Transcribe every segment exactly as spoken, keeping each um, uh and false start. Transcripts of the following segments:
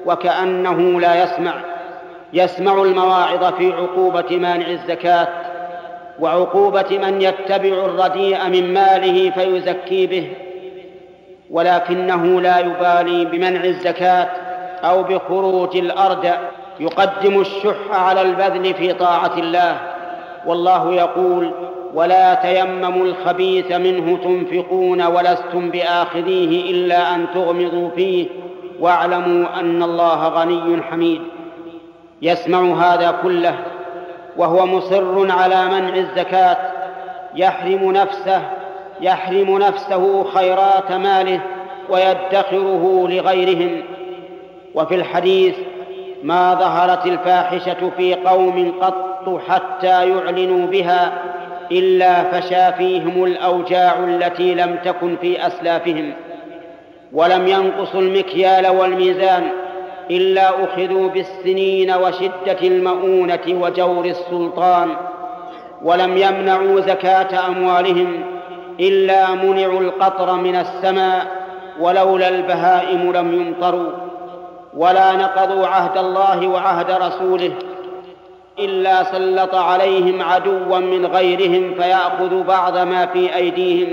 وكأنه لا يسمع يسمع المواعظ في عقوبة مانع الزكاة وعقوبة من يتبع الرديء من ماله فيزكي به، ولكنه لا يبالي بمنع الزكاة أو بخروج الأرض، يقدم الشح على البذل في طاعة الله. والله يقول: ولا تيمموا الخبيث منه تنفقون ولستم بآخذيه إلا أن تغمضوا فيه واعلموا أن الله غني حميد. يسمع هذا كله وهو مصر على منع الزكاة، يحرم نفسه يحرم نفسه خيرات ماله ويدخره لغيرهم. وفي الحديث: ما ظهرت الفاحشة في قوم قط حتى يعلنوا بها إلا فشى فيهم الأوجاع التي لم تكن في أسلافهم، ولم ينقصوا المكيال والميزان إلا أخذوا بالسنين وشدة المؤونة وجور السلطان، ولم يمنعوا زكاة أموالهم إلا منعوا القطر من السماء، ولولا البهائم لم يمطروا، ولا نقضوا عهد الله وعهد رسوله إلا سلط عليهم عدوا من غيرهم فيأخذ بعض ما في أيديهم.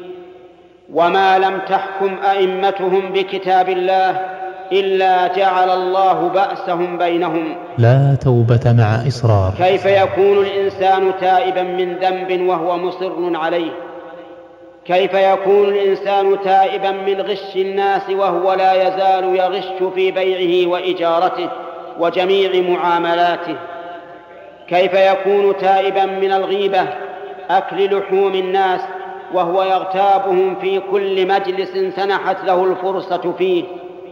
وما لم تحكم أئمتهم بكتاب الله إلا جعل الله بأسهم بينهم. لا توبة مع إصرار. كيف يكون الإنسان تائبا من ذنب وهو مصر عليه؟ كيف يكون الإنسان تائبا من غش الناس وهو لا يزال يغش في بيعه وإجارته وجميع معاملاته؟ كيف يكون تائبا من الغيبة، أكل لحوم الناس، وهو يغتابهم في كل مجلس سنحت له الفرصة فيه؟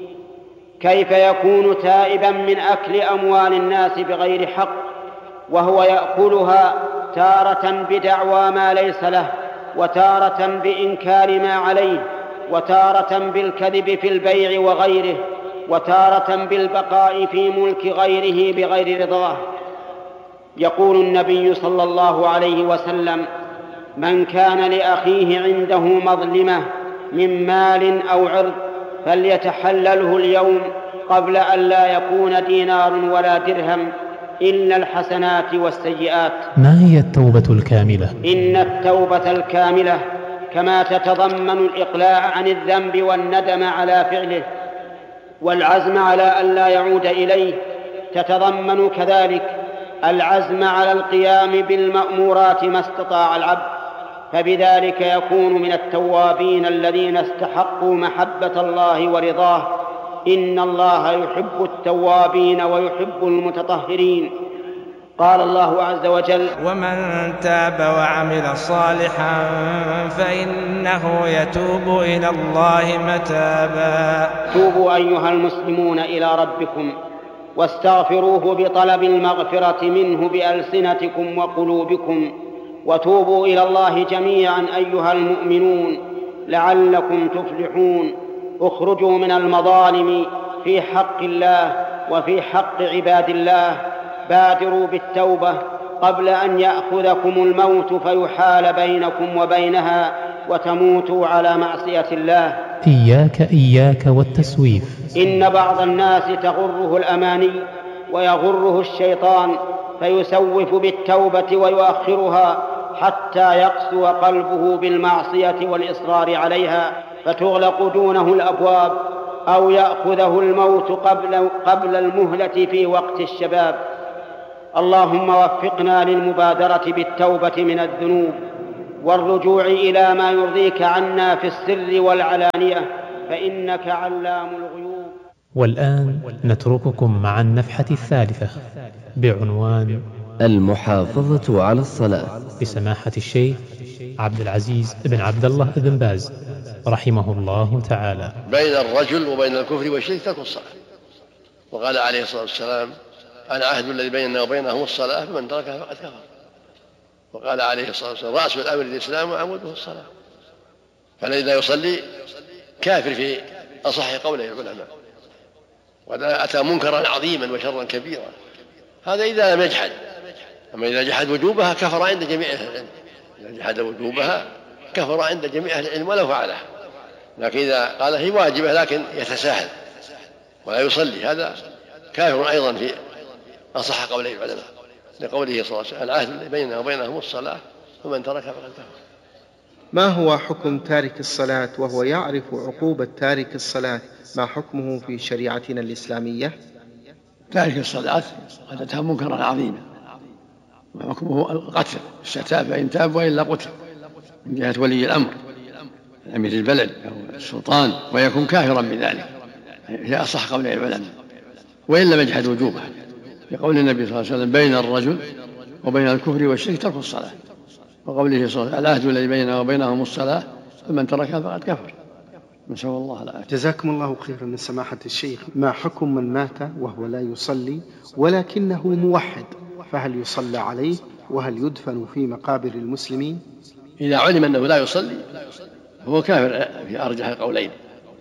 كيف يكون تائبا من أكل أموال الناس بغير حق، وهو يأكلها تارة بدعوى ما ليس له، وتارة بإنكار ما عليه، وتارة بالكذب في البيع وغيره، وتارة بالبقاء في ملك غيره بغير رضاه؟ يقول النبي صلى الله عليه وسلم: من كان لأخيه عنده مظلمة من مال أو عرض فليتحلله اليوم قبل أن لا يكون دينار ولا درهم إلا الحسنات والسيئات. ما هي التوبة الكاملة؟ إن التوبة الكاملة كما تتضمن الإقلاع عن الذنب والندم على فعله والعزم على أن لا يعود إليه، تتضمن كذلك العزم على القيام بالمأمورات ما استطاع العبد، فبذلك يكون من التوابين الذين استحقوا محبة الله ورضاه. إن الله يحب التوابين ويحب المتطهرين. قال الله عز وجل: ومن تاب وعمل صالحا فإنه يتوب إلى الله متابا. توبوا أيها المسلمون إلى ربكم واستغفروه بطلب المغفرة منه بألسنتكم وقلوبكم، وتوبوا إلى الله جميعا أيها المؤمنون لعلكم تفلحون. اخرجوا من المظالم في حق الله وفي حق عباد الله. بادروا بالتوبة قبل أن يأخذكم الموت فيحال بينكم وبينها وتموتوا على معصية الله. إياك إياك والتسويف. إن بعض الناس تغره الأماني ويغره الشيطان فيسوف بالتوبة ويؤخرها حتى يقسو قلبه بالمعصية والإصرار عليها فتغلق دونه الأبواب، أو يأخذه الموت قبل, قبل المهلة في وقت الشباب. اللهم وفقنا للمبادرة بالتوبة من الذنوب والرجوع إلى ما يرضيك عنا في السر والعلانية، فإنك علام الغيوب. والآن نترككم مع النفحة الثالثة بعنوان المحافظة على الصلاة بسماحة الشيخ عبد العزيز بن عبد الله بن باز رحمه الله تعالى. بين الرجل وبين الكفر والشرك ترك الصلاة، وقال عليه الصلاة والسلام: العهد الذي بيننا وبينهم الصلاة فمن تركها فقد كفر. وقال عليه الصلاة والسلام: رأس الأمر الإسلام وعموده الصلاة. فالذي لا يصلي كافر في أصح قوله العلماء، وهذا أتى منكرا عظيما وشرا كبيرا. هذا إذا لم يجحد، أما إذا جحد وجوبها كفر عند جميع أهل العلم. إذا جحد وجوبها كفر عند جميع أهل العلم ولو فعلها. لكن إذا قال هي واجبة لكن يتساهل ولا يصلي، هذا كافر أيضا في أصح قولي العلماء، لقوله صلى الله عليه وسلم العهد بيننا وبينهم الصلاة فمن تركها فقد كفر. ما هو حكم تارك الصلاة وهو يعرف عقوبة تارك الصلاة؟ ما حكمه في شريعتنا الإسلامية؟ تارك الصلاة قد أتى منكرا عظيما، وحكمه القتل الشتاب فإن تاب وإلا قتل من جهة ولي الأمر أمير البلد أو السلطان، ويكون كافرا بذلك هي أصح قول العلماء، وإن لم يجحد وجوبه، لقول النبي صلى الله عليه وسلم بين الرجل وبين الكفر والشرك ترك الصلاة، وقوله صلى الله عليه وسلم العهد الذي بيننا وبينهم الصلاة فمن تركها فقد كفر. نسأل الله العافية. جزاكم الله خيرا من سماحة الشيخ. ما حكم من مات وهو لا يصلي ولكنه موحد، فهل يصلى عليه وهل يدفن في مقابر المسلمين؟ إذا علم أنه لا يصلي فهو كافر في أرجح القولين،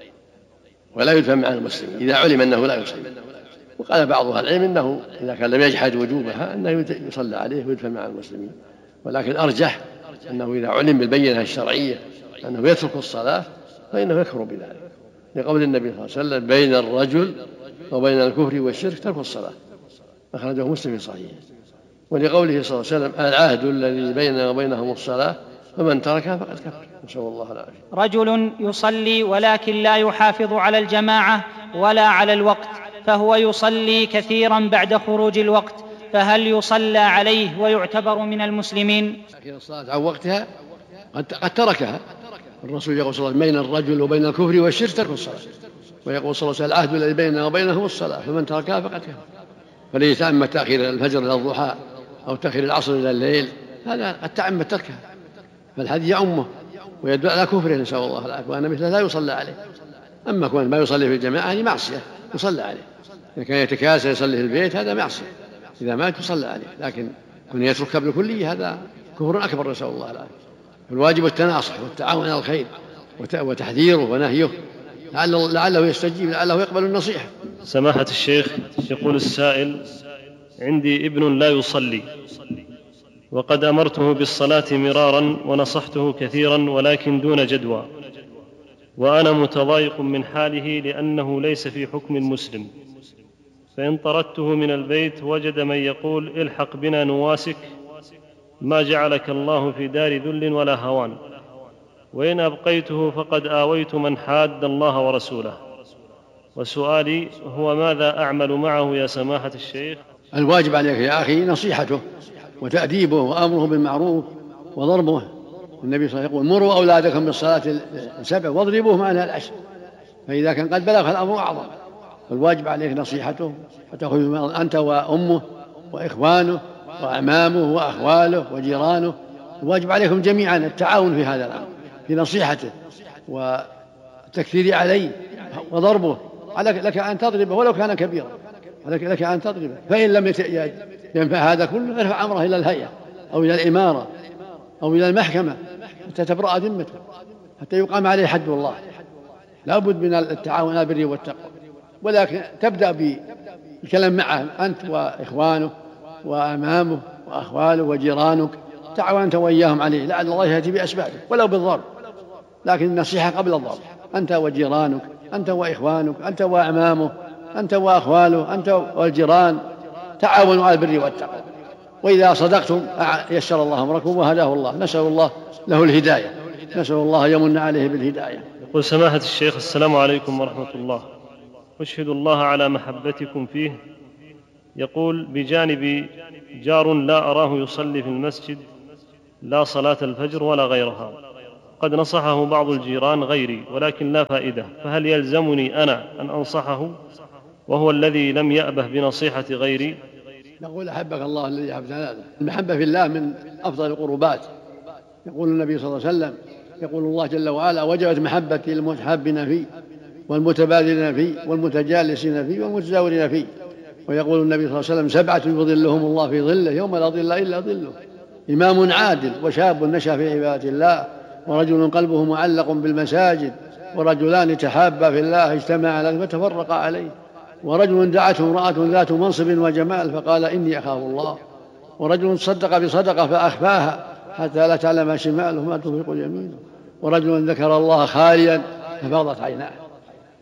ولا يدفن مع المسلمين إذا علم أنه لا يصلي. وقال بعض أهل العلم إنه إذا كان لم يجحد وجوبها أنه يصلى عليه ويدفن مع المسلمين، ولكن أرجح أنه إذا علم بالبينة الشرعية أنه يترك الصلاة فإنه يكفر بذلك، لقول النبي صلى الله عليه وسلم بين الرجل وبين الكفر والشرك ترك الصلاة، أخرجه مسلم في صحيحه، ولقوله صلى الله عليه وسلم العهد الذي بيننا وبينهم الصلاة فمن تركها فقد كفر. نسأل الله العافية. رجل يصلي ولكن لا يحافظ على الجماعة ولا على الوقت، فهو يصلي كثيرا بعد خروج الوقت، فهل يصلى عليه ويعتبر من المسلمين؟ لكن الصلاة عن وقتها قد تركها، الرسول يقول صلى الله عليه وسلم بين الرجل وبين الكفر والشرك ترك الصلاة، ويقول صلى الله عليه وسلم العهد الذي بيننا وبينهم الصلاة فمن تركها فقد كفر. فليس تعمد تأخير الفجر إلى الضحى أو تأخير العصر إلى الليل، هذا قد تعمد تركها، فالحديث يعمه ويدل على كفره نسأل الله العافية، وأن مثله لا يصلى عليه. أما كون ما يصلي في الجماعة هذه معصية يصلى عليه، إذا كان يتكاسل يصلي في البيت هذا معصية، إذا مات يصلى عليه، لكن كون يترك قبل كله هذا كفر أكبر نسأل الله العافية. الواجب التناصح والتعاون على الخير وتحذيره ونهيه لعله, لعله يستجيب، لعله يقبل النصيحة. سماحة الشيخ، يقول السائل عندي ابن لا يصلي وقد أمرته بالصلاة مرارا ونصحته كثيرا ولكن دون جدوى، وأنا متضايق من حاله لأنه ليس في حكم المسلم، فإن طردته من البيت وجد من يقول الحق بنا نواسك ما جعلك الله في دار ذل ولا هوان، وإن أبقيته فقد آويت من حاد الله ورسوله. وسؤالي هو ماذا أعمل معه يا سماحة الشيخ؟ الواجب عليك يا أخي نصيحته وتأديبه وأمره بالمعروف وضربه. النبي صلى الله عليه وسلم يقول مروا أولادكم بالصلاة السبع واضربوهم عنها العشر، فإذا كان قد بلغ الأمر أعظم، فالواجب عليك نصيحته وتأخذ أنت وأمه وإخوانه وأعمامه وأخواله وجيرانه، الواجب عليكم جميعا التعاون في هذا الأمر، في نصيحته والتكثير عليه وضربه. لك أن تضربه ولو كان كبيرا، لك أن تضربه، فإن لم ينفع هذا كله ارفع أمره إلى الهيئة أو إلى الإمارة أو إلى المحكمة حتى تبرأ ذمته، حتى يقام عليه حد الله. لا بد من التعاون على البر والتقوى، ولكن تبدأ بالكلام معه أنت وإخوانه وأمامه وأخواله وجيرانك، تعاون أنت وإياهم عليه، لعل الله يهدي بأسبابه ولو بالضرب، لكن النصيحة قبل الضرب، أنت وجيرانك، أنت وإخوانك، أنت وأمامه، أنت وأخواله، أنت والجيران، تعاونوا على البر والتقوى، وإذا صدقتم يسر الله أمركم وهداه الله. نسأل الله له الهداية، نسأل الله يمن عليه بالهداية. يقول سماحة الشيخ السلام عليكم ورحمة الله، أشهد الله على محبتكم فيه. يقول بجانبي جار لا أراه يصلي في المسجد لا صلاة الفجر ولا غيرها، قد نصحه بعض الجيران غيري ولكن لا فائدة، فهل يلزمني أنا أن أنصحه وهو الذي لم يأبه بنصيحة غيري؟ نقول أحبك الله الذي أحببتنا هذا. المحبة في الله من أفضل القربات، يقول النبي صلى الله عليه وسلم يقول الله جل وعلا وجبت محبتي للمتحابين فيه والمتبادلين فيه والمتجالسين فيه والمتزاورين فيه. ويقول النبي صلى الله عليه وسلم سبعة يظلهم الله في ظله يوم لا ظل إلا ظله: إمام عادل، وشاب نشأ في عبادة الله، ورجل قلبه معلق بالمساجد، ورجلان تحابا في الله اجتمعا عليه فتفرقا عليه، ورجل دعته امرأة ذات منصب وجمال فقال إني أخاف الله، ورجل صدق بصدقة فأخفاها حتى لا تعلم شماله ما تنفق يمينه، ورجل ذكر الله خاليا ففاضت عيناه.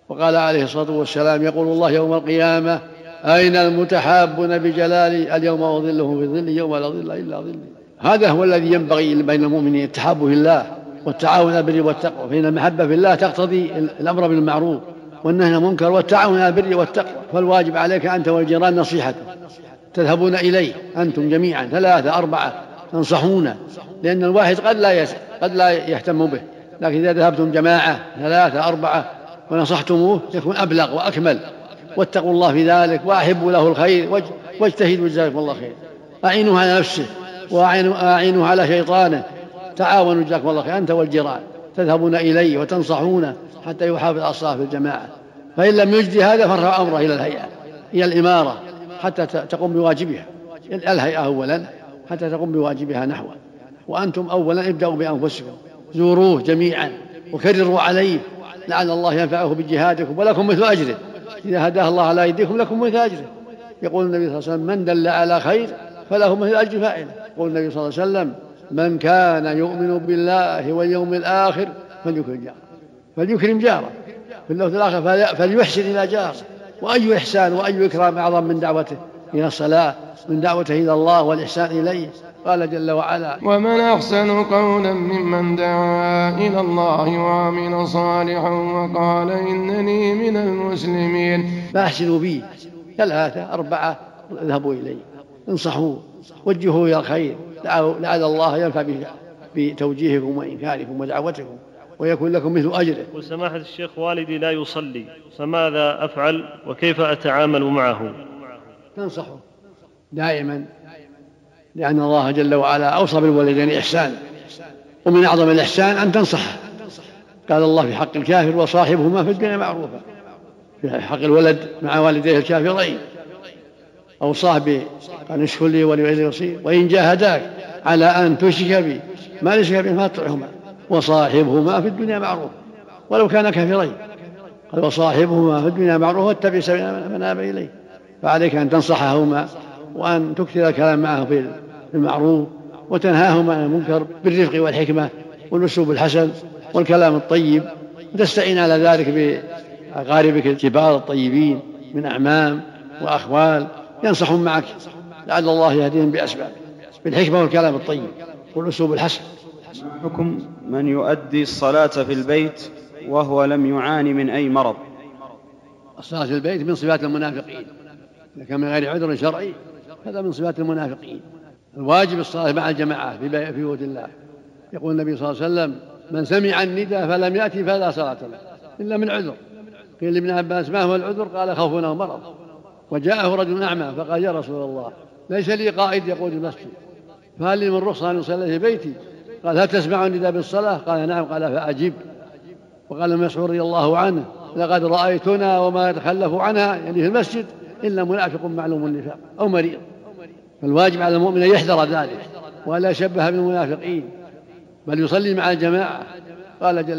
وقال عليه الصلاة والسلام: يقول الله يوم القيامة: أين المتحابون بجلالي؟ اليوم أظلهم في ظلي يوم لا ظل إلا ظلي. هذا هو الذي ينبغي بين المؤمنين: التحاب في الله والتعاون على البر والتقوى، فإن المحبة في الله تقتضي الأمر بالمعروف والنهي عن المنكر والتعاون على البر والتقوى. فالواجب عليك أنت والجيران نصيحته، تذهبون إليه أنتم جميعا ثلاثة أربعة تنصحونه، لأن الواحد قد لا يس... قد لا يهتم به، لكن إذا ذهبتم جماعة ثلاثة أربعة ونصحتموه يكون أبلغ وأكمل. واتقوا الله في ذلك وأحبوا له الخير واجتهدوا جزاكم الله خير. أعينوه على نفسه وأعينوه على شيطانه، تعاونوا جزاكم الله خير أنت والجيران، تذهبون إليه وتنصحونه حتى يحافظ على الصلاة في الجماعة. فإن لم يجدي هذا فرفع أمره إلى الهيئة، إلى الإمارة، حتى تقوم بواجبها. الهيئة أولا حتى تقوم بواجبها نحوه، وأنتم أولا ابدأوا بأنفسكم، زوروه جميعا وكرروا عليه لعل الله ينفعه بجهادكم ولكم مثل أجره. إذا هداه الله على أيديكم لكم مثل أجره. يقول النبي صلى الله عليه وسلم: من دل على خير فله مثل أجر فاعله. يقول النبي صلى الله عليه وسلم: من كان يؤمن بالله واليوم الآخر فليكرم جاره فليكرم جاره في اللفظ الآخر فليحسن إلى جاره. وأي إحسان وأي إكرام أعظم من دعوته إلى الصلاة، من دعوته إلى الله والإحسان إليه. قال جل وعلا: ومن أحسن قولا ممن دعا إلى الله وعمل صالحا وقال إنني من المسلمين. فأحسنوا به ثلاثة أربعة، اذهبوا إليه، انصحوه، وجهوه إلى الخير، لعل الله ينفع بتوجيهكم وإنكاركم ودعوتكم ويكون لكم مثل أجره. وسماحة الشيخ: والدي لا يصلي، فماذا أفعل وكيف أتعامل معه؟ تنصحه دائما، لأن الله جل وعلا أوصى بالوالدين إحسان، ومن أعظم الإحسان أن تنصحه. قال الله في حق الكافر: وصاحبهما في الدنيا معروفا. في حق الولد مع والديه الكافرين أوصاه بأن اشكر لي ولوالدي وصي وإن جاهداك على أن تشرك بي ما ليس بي فلا تطعهما وصاحبهما في الدنيا معروفا ولو كان كافرين. قال: وصاحبهما في الدنيا معروفا واتبع سبيل من أناب إليه. فعليك أن تنصحهما وأن تكثر الكلام معه في المعروف وتنهاهما عن المنكر بالرفق والحكمة والأسلوب الحسن والكلام الطيب، وتستعين على ذلك بأقاربك الكبار الطيبين من أعمام وأخوال ينصحون معك لعل الله يهديهم بأسباب بالحكمة والكلام الطيب والأسلوب الحسن. حكم من يؤدي الصلاة في البيت وهو لم يعاني من أي مرض؟ الصلاة في البيت من صفات المنافقين، إذا كان من غير عذر شرعي هذا من صفات المنافقين. الواجب الصلاة مع الجماعة في بيوت الله. يقول النبي صلى الله عليه وسلم: من سمع النداء فلم يأتي فلا صلاة له إلا من عذر. قيل لابن عباس: ما هو العذر؟ قال: خوفنا ومرض. وجاءه رجل أعمى فقال: يا رسول الله، ليس لي قائد يقود المسجد، فهل لي من رخصة أن أصلي في بيتي؟ قال: هل تسمع النداء بالصلاة؟ قال: نعم. قال: فأجب. وقال مسعود رضي الله عنه: لقد رأيتنا وما يتخلف عنها، يعني في المسجد، إلا منافق معلوم النفاق أو مريض. فالواجب على المؤمن أن يحذر ذلك ولا يشبه بالمنافقين بل يصلي مع الجماعة. قال جل